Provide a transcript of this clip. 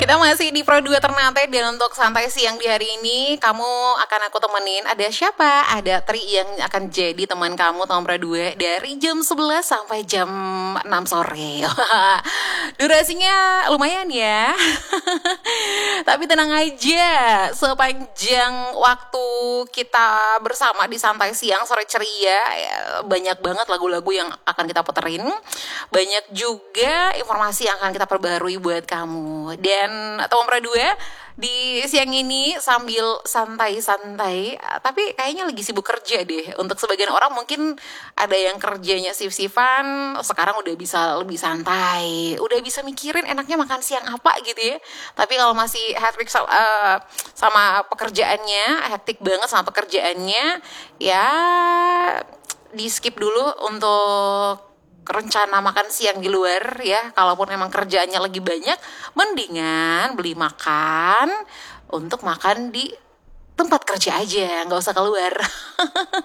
Kita masih di Pro 2 Ternate dan untuk santai siang di hari ini kamu akan aku temenin. Ada siapa? Ada Tri yang akan jadi teman kamu tahun Pro 2 dari jam 11 sampai jam 6 sore. Durasinya lumayan ya. Tapi tenang aja, sepanjang waktu kita bersama di santai siang sore ceria ya, banyak banget lagu-lagu yang akan kita puterin. Banyak juga informasi yang akan kita perbarui buat kamu. Dan Tom Pradua di siang ini sambil santai-santai, tapi kayaknya lagi sibuk kerja deh. Untuk sebagian orang mungkin ada yang kerjanya sif-sifan, sekarang udah bisa lebih santai, udah bisa mikirin enaknya makan siang apa gitu ya. Tapi kalau masih hektik sama pekerjaannya, hektik banget sama pekerjaannya, ya di skip dulu untuk rencana makan siang di luar ya. Kalaupun emang kerjaannya lagi banyak, mendingan beli makan untuk makan di tempat kerja aja, nggak usah keluar.